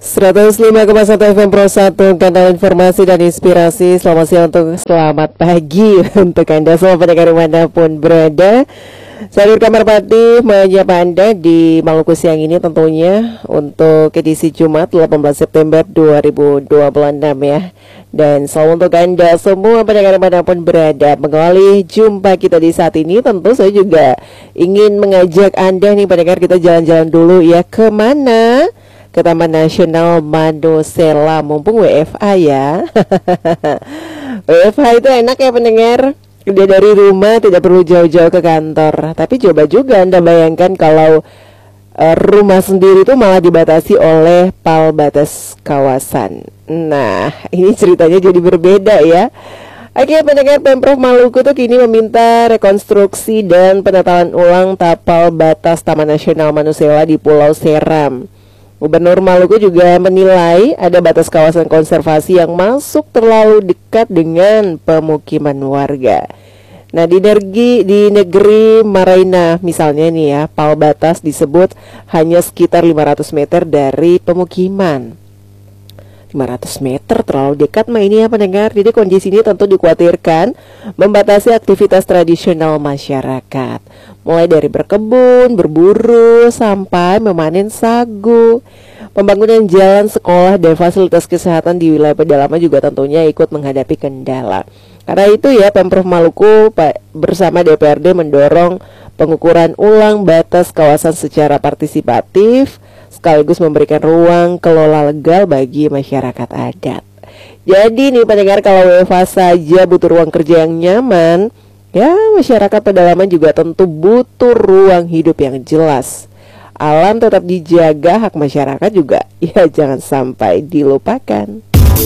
105,1 FM Pro 1, kanal informasi dan inspirasi. Selamat siang untuk selamat pagi untuk Anda semua pendengar dimanapun berada. Saya Nur Kamarpati menyapa Anda di Maluku siang ini tentunya untuk edisi Jumat 18 September 2026 ya. Dan selalu untuk Anda semua pendengar dimanapun berada, mengawali jumpa kita di saat ini, tentu saya juga ingin mengajak Anda nih pendengar, kita jalan-jalan dulu ya. Kemana? Ke Taman Nasional Madosela, mumpung WFA ya. WFA itu enak ya pendengar, dia dari rumah tidak perlu jauh-jauh ke kantor. Tapi coba juga Anda bayangkan kalau rumah sendiri itu malah dibatasi oleh pal batas kawasan. Nah, ini ceritanya jadi berbeda ya. Oke pendengar, Pemprov Maluku tuh kini meminta rekonstruksi dan penataan ulang tapal batas Taman Nasional Madosela di Pulau Seram. Gubernur Maluku juga menilai ada batas kawasan konservasi yang masuk terlalu dekat dengan pemukiman warga. Nah, di negeri Maraina misalnya nih ya, pal batas disebut hanya sekitar 500 meter dari pemukiman. 500 meter terlalu dekat mah ini ya pendengar. Jadi kondisi ini tentu dikhawatirkan membatasi aktivitas tradisional masyarakat, mulai dari berkebun, berburu, sampai memanen sagu. Pembangunan jalan, sekolah, dan fasilitas kesehatan di wilayah pedalaman juga tentunya ikut menghadapi kendala. Karena itu ya, Pemprov Maluku bersama DPRD mendorong pengukuran ulang batas kawasan secara partisipatif, sekaligus memberikan ruang kelola legal bagi masyarakat adat. Jadi nih pendengar, kalau WFH saja butuh ruang kerja yang nyaman, ya masyarakat pedalaman juga tentu butuh ruang hidup yang jelas. Alam tetap dijaga, hak masyarakat juga ya jangan sampai dilupakan.